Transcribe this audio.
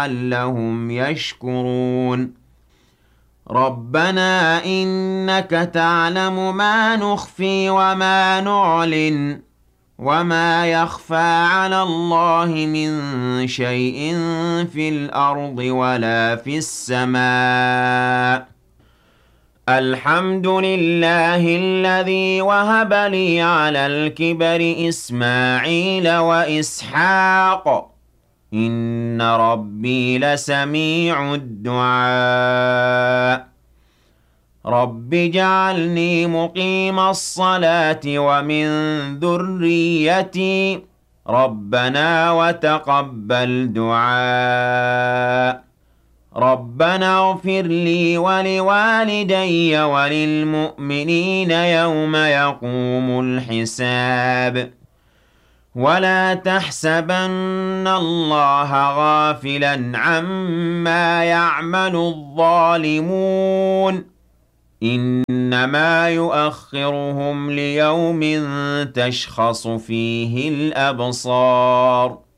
لعلهم يشكرون ربنا إنك تعلم ما نخفي وما نعلن وما يخفى على الله من شيء في الأرض ولا في السماء الحمد لله الذي وهب لي على الكبر إسماعيل وإسحاق إن ربي لسميع الدعاء رب اجعلني مقيم الصلاة ومن ذريتي ربنا وتقبل دعاء ربنا اغفر لي ولوالدي وللمؤمنين يوم يقوم الحساب ولا تحسبن الله غافلا عما يعمل الظالمون إنما يؤخرهم ليوم تشخص فيه الأبصار